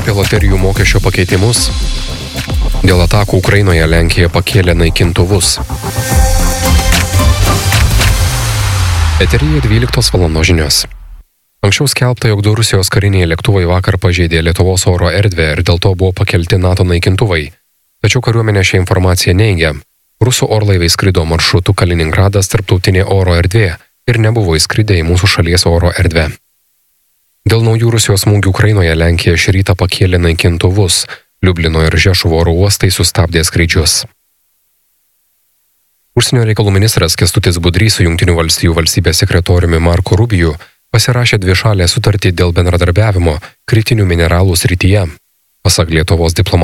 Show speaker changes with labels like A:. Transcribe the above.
A: apie loterijų mokesčio pakeitimus. Dėl atakų Ukrainoje Lenkija pakėlė naikintuvus. Eteryje 12 valandos žinios. Anksčiau skelbta, jog 2 Rusijos kariniai lėktuvai vakar pažeidė Lietuvos oro erdvę ir dėl to buvo pakelti NATO naikintuvai. Tačiau kariuomenė šią informaciją neigia. Rusų orlaiviai skrido maršrutu Kaliningradas tarptautinė oro erdvė ir nebuvo įskridę į mūsų šalies oro erdvę. Dėl naujų Rusijos smūgių Ukrainoje Lenkija šį rytą pakėlė naikintuvus. Liublino ir Žešuvo oro uostai sustabdė skrydžius. Užsienio reikalų ministras Kęstutis Budrys su Jungtinių valstijų valstybės sekretoriumi Marku Rubiju pasirašė dvišalę sutartį dėl bendradarbiavimo kritinių mineralų srityje. Pasak Lietuvos diplomatų